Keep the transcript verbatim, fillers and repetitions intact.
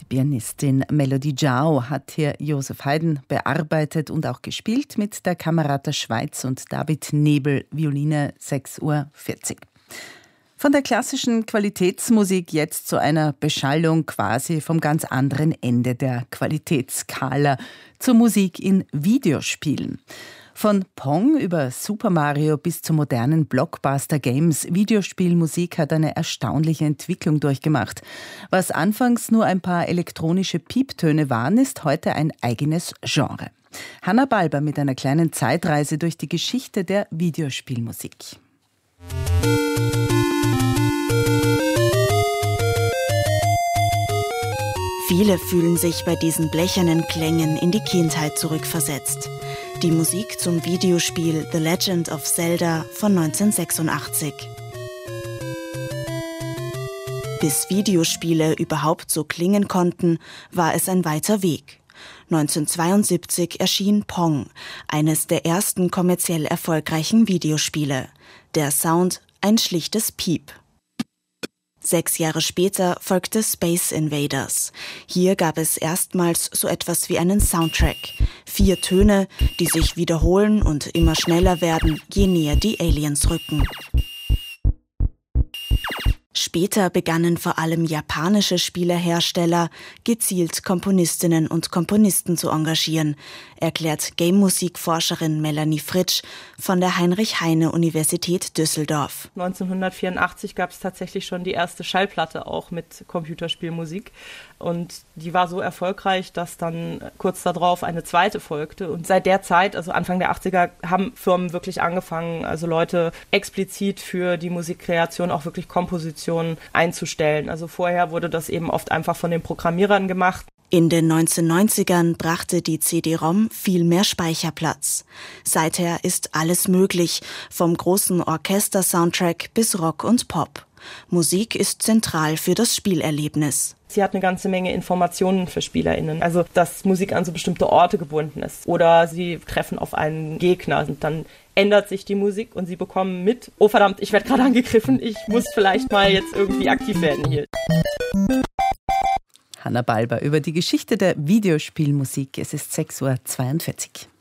Pianistin Melody Jau hat hier Joseph Haydn bearbeitet und auch gespielt mit der Camerata Schweiz und David Nebel, Violine, sechs Uhr vierzig. Von der klassischen Qualitätsmusik jetzt zu einer Beschallung quasi vom ganz anderen Ende der Qualitätsskala, zur Musik in Videospielen. Von Pong über Super Mario bis zu modernen Blockbuster-Games, Videospielmusik hat eine erstaunliche Entwicklung durchgemacht. Was anfangs nur ein paar elektronische Pieptöne waren, ist heute ein eigenes Genre. Hanna Balber mit einer kleinen Zeitreise durch die Geschichte der Videospielmusik. Viele fühlen sich bei diesen blechernen Klängen in die Kindheit zurückversetzt. Die Musik zum Videospiel The Legend of Zelda von neunzehnhundertsechsundachtzig. Bis Videospiele überhaupt so klingen konnten, war es ein weiter Weg. neunzehnhundertzweiundsiebzig erschien Pong, eines der ersten kommerziell erfolgreichen Videospiele. Der Sound ein schlichtes Piep. Sechs Jahre später folgte Space Invaders. Hier gab es erstmals so etwas wie einen Soundtrack. Vier Töne, die sich wiederholen und immer schneller werden, je näher die Aliens rücken. Später begannen vor allem japanische Spielehersteller gezielt Komponistinnen und Komponisten zu engagieren, erklärt Game-Musikforscherin Melanie Fritsch von der Heinrich-Heine-Universität Düsseldorf. neunzehnhundertvierundachtzig gab es tatsächlich schon die erste Schallplatte auch mit Computerspielmusik. Und die war so erfolgreich, dass dann kurz darauf eine zweite folgte. Und seit der Zeit, also Anfang der achtziger, haben Firmen wirklich angefangen, also Leute explizit für die Musikkreation auch wirklich Kompositionen einzustellen. Also vorher wurde das eben oft einfach von den Programmierern gemacht. In den neunzehnhundertneunzigern brachte die C D-ROM viel mehr Speicherplatz. Seither ist alles möglich, vom großen Orchester-Soundtrack bis Rock und Pop. Musik ist zentral für das Spielerlebnis. Sie hat eine ganze Menge Informationen für SpielerInnen. Also, dass Musik an so bestimmte Orte gebunden ist. Oder sie treffen auf einen Gegner und dann ändert sich die Musik und sie bekommen mit, oh verdammt, ich werde gerade angegriffen, ich muss vielleicht mal jetzt irgendwie aktiv werden hier. Hanna Balber über die Geschichte der Videospielmusik. Es ist sechs Uhr zweiundvierzig.